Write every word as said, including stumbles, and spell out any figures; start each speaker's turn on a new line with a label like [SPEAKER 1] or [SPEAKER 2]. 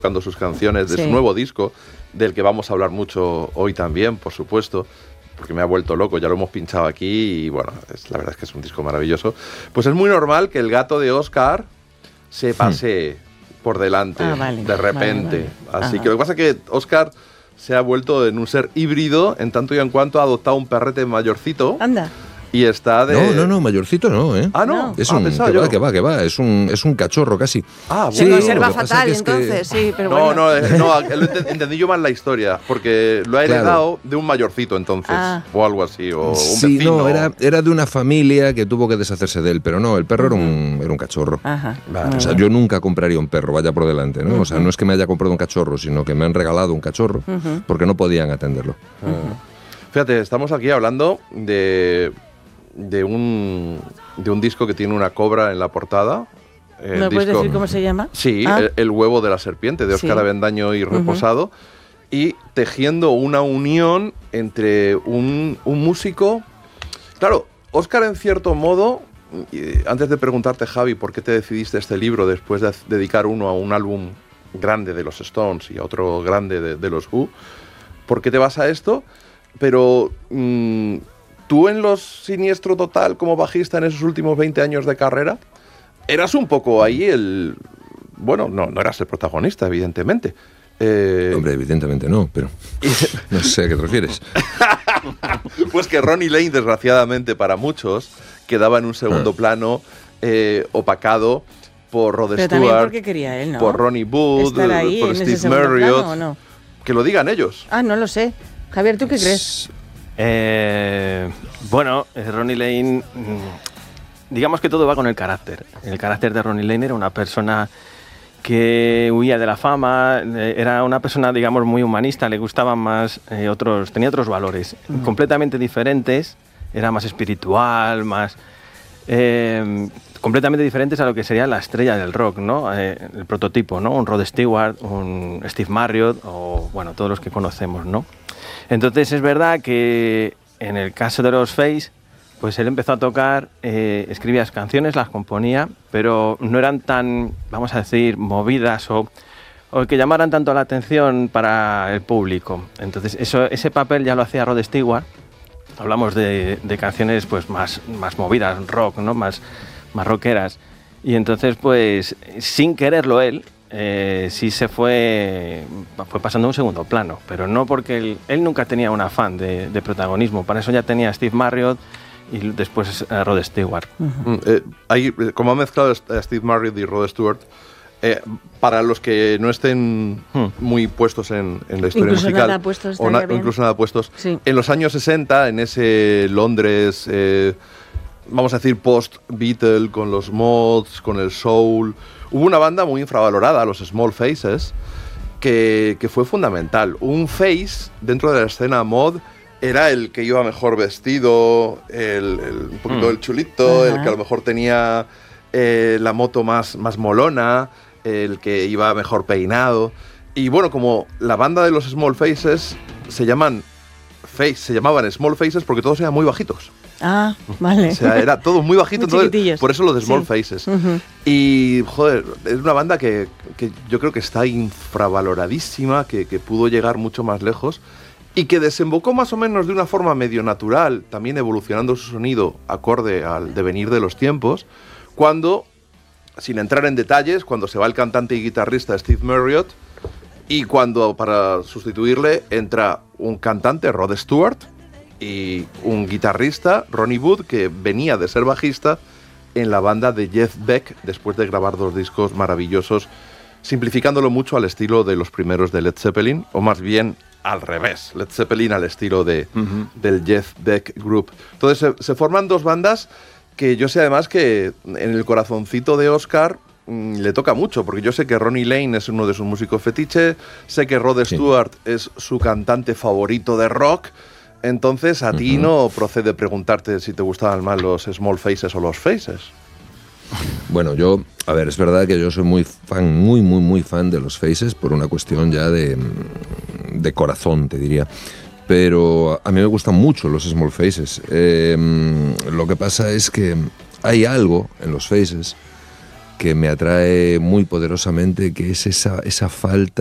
[SPEAKER 1] tocando sus canciones de sí. su nuevo disco, del que vamos a hablar mucho hoy también, por supuesto, porque me ha vuelto loco, ya lo hemos pinchado aquí y bueno, es, la verdad es que es un disco maravilloso. Pues es muy normal que el gato de Óscar se pase hmm. por delante ah, vale, de repente. Vale, vale. Así Ajá. que lo que pasa es que Óscar se ha vuelto en un ser híbrido en tanto y en cuanto ha adoptado un perrete mayorcito.
[SPEAKER 2] Anda.
[SPEAKER 1] Y está de...
[SPEAKER 3] No, no, no, mayorcito no, ¿eh?
[SPEAKER 1] Ah, ¿no?
[SPEAKER 3] Es
[SPEAKER 1] ah,
[SPEAKER 3] un... Que va, que va, que va. Es un, es un cachorro casi.
[SPEAKER 2] Ah, bueno. Se conserva fatal, es entonces, que... sí, pero
[SPEAKER 1] no,
[SPEAKER 2] bueno.
[SPEAKER 1] No, no, no, entendí yo mal la historia, porque lo ha heredado claro. de un mayorcito entonces, ah. o algo así, o un
[SPEAKER 3] sí,
[SPEAKER 1] vecino.
[SPEAKER 3] no, era, era de una familia que tuvo que deshacerse de él, pero no, el perro uh-huh. era, un, era un cachorro.
[SPEAKER 2] Ajá.
[SPEAKER 3] Vale. O sea, yo nunca compraría un perro, vaya por delante, ¿no? Uh-huh. O sea, no es que me haya comprado un cachorro, sino que me han regalado un cachorro, uh-huh. porque no podían atenderlo.
[SPEAKER 1] Uh-huh. Fíjate, estamos aquí hablando de... de un de un disco que tiene una cobra en la portada.
[SPEAKER 2] El ¿Me disco, puedes decir cómo se llama?
[SPEAKER 1] Sí, ah. el, el huevo de la serpiente, de Óscar sí. Avendaño y Reposado, uh-huh. y tejiendo una unión entre un, un músico... Claro, Óscar en cierto modo, antes de preguntarte, Javi, por qué te decidiste este libro después de dedicar uno a un álbum grande de los Stones y a otro grande de, de los Who, ¿por qué te vas a esto? Pero... Mmm, tú en los Siniestro Total como bajista en esos últimos veinte años de carrera, eras un poco ahí el... Bueno, no, no eras el protagonista, evidentemente.
[SPEAKER 3] Eh... Hombre, evidentemente no, pero no sé a qué te refieres.
[SPEAKER 1] Pues que Ronnie Lane, desgraciadamente para muchos, quedaba en un segundo ah. plano, eh, opacado por Rod
[SPEAKER 2] pero
[SPEAKER 1] Stewart,
[SPEAKER 2] porque quería él, ¿no?
[SPEAKER 1] por Ronnie Wood,
[SPEAKER 2] ahí,
[SPEAKER 1] por Steve Marriott. ¿O no? Que lo digan ellos.
[SPEAKER 2] Ah, no lo sé. Javier, ¿tú qué crees?
[SPEAKER 4] Eh, bueno, Ronnie Lane, digamos que todo va con el carácter. El carácter de Ronnie Lane era una persona que huía de la fama, era una persona, digamos, muy humanista, le gustaban más eh, otros, tenía otros valores mm. completamente diferentes, era más espiritual, más eh, completamente diferentes a lo que sería la estrella del rock, ¿no? Eh, el prototipo, ¿no? Un Rod Stewart, un Steve Marriott o bueno, todos los que conocemos, ¿no? Entonces es verdad que en el caso de los Face, pues él empezó a tocar, eh, escribía las canciones, las componía, pero no eran tan, vamos a decir, movidas o, o que llamaran tanto la atención para el público. Entonces eso, ese papel ya lo hacía Rod Stewart. Hablamos de, de canciones pues más, más movidas, rock, ¿no? Más, más rockeras. Y entonces pues sin quererlo él, Eh, sí se fue, fue pasando a un segundo plano, pero no porque él, él nunca tenía un afán de, de protagonismo, para eso ya tenía a Steve Marriott y después a Rod Stewart.
[SPEAKER 1] Uh-huh. eh, hay, como ha mezclado a Steve Marriott y Rod Stewart, eh, para los que no estén hmm. muy puestos en, en la historia
[SPEAKER 2] incluso
[SPEAKER 1] musical,
[SPEAKER 2] nada puestos,
[SPEAKER 1] o, na, o incluso nada puestos,
[SPEAKER 2] sí.
[SPEAKER 1] en los años sesenta, en ese Londres, eh, vamos a decir post-Beatle, con los mods, con el soul... Hubo una banda muy infravalorada, los Small Faces, que, que fue fundamental. Un face dentro de la escena mod era el que iba mejor vestido, el, el, un poquito mm. el chulito, uh-huh. el que a lo mejor tenía eh, la moto más, más molona, el que iba mejor peinado. Y bueno, como la banda de los Small Faces se llaman face, se llamaban Small Faces porque todos eran muy bajitos.
[SPEAKER 2] Ah, vale.
[SPEAKER 1] O sea, era todo muy bajito,
[SPEAKER 2] muy
[SPEAKER 1] entonces, por eso lo de Small sí. Faces.
[SPEAKER 2] Uh-huh.
[SPEAKER 1] Y, joder, es una banda que, que yo creo que está infravaloradísima, que, que pudo llegar mucho más lejos y que desembocó más o menos de una forma medio natural, también evolucionando su sonido acorde al devenir de los tiempos, cuando, sin entrar en detalles, cuando se va el cantante y guitarrista Steve Marriott y cuando, para sustituirle, entra un cantante, Rod Stewart, y un guitarrista, Ronnie Wood, que venía de ser bajista en la banda de Jeff Beck después de grabar dos discos maravillosos, simplificándolo mucho al estilo de los primeros de Led Zeppelin, o más bien al revés, Led Zeppelin al estilo de, uh-huh. del Jeff Beck Group. Entonces se, se forman dos bandas que yo sé además que en el corazoncito de Óscar mmm, le toca mucho, porque yo sé que Ronnie Lane es uno de sus músicos fetiche, sé que Rod sí. Stewart es su cantante favorito de rock. Entonces, a uh-huh. ti no procede preguntarte si te gustaban más los Small Faces o los Faces.
[SPEAKER 3] Bueno, yo, a ver, es verdad que yo soy muy fan, muy, muy, muy fan de los Faces por una cuestión ya de, de corazón, te diría. Pero a mí me gustan mucho los Small Faces. Eh, lo que pasa es que hay algo en los Faces que me atrae muy poderosamente, que es esa, esa falta